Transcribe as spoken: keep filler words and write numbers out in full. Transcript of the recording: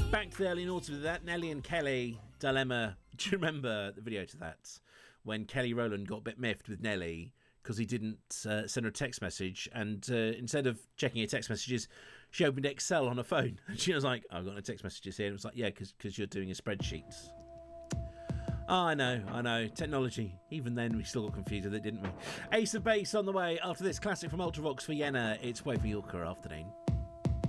Back to the early noughties with that. Nelly and Kelly dilemma. Do you remember the video to that? When Kelly Rowland got a bit miffed with Nelly because he didn't uh, send her a text message, and uh, instead of checking her text messages, she opened Excel on her phone. And she was like, oh, I've got no text messages here. And it was like, yeah, because you're doing a spreadsheet. Oh, I know, I know. Technology. Even then, we still got confused with it, didn't we? Ace of Base on the way after this classic from Ultravox for Yenna. It's Way for Yorker afternoon.